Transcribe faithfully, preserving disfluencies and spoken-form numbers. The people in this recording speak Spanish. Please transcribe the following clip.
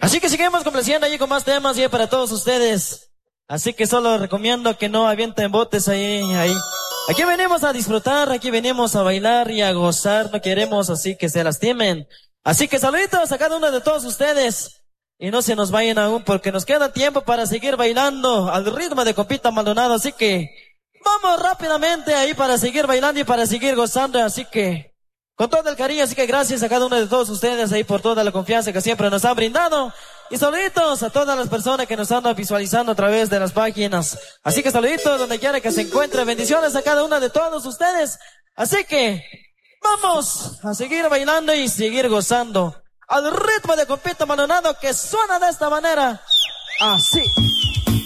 Así que seguimos complaciendo ahí con más temas y para todos ustedes. Así que solo recomiendo que no avienten botes ahí, ahí. Aquí venimos a disfrutar, aquí venimos a bailar y a gozar, no queremos así que se lastimen. Así que saluditos a cada uno de todos ustedes. Y no se nos vayan aún porque nos queda tiempo para seguir bailando al ritmo de Compita Maldonado. Así que vamos rápidamente ahí para seguir bailando y para seguir gozando. Así que con todo el cariño, así que gracias a cada uno de todos ustedes ahí por toda la confianza que siempre nos han brindado. Y saluditos a todas las personas que nos andan visualizando a través de las páginas. Así que saluditos donde quiera que se encuentre. Bendiciones a cada uno de todos ustedes. Así que vamos a seguir bailando y seguir gozando al ritmo de Compita Maldonado que suena de esta manera. Así.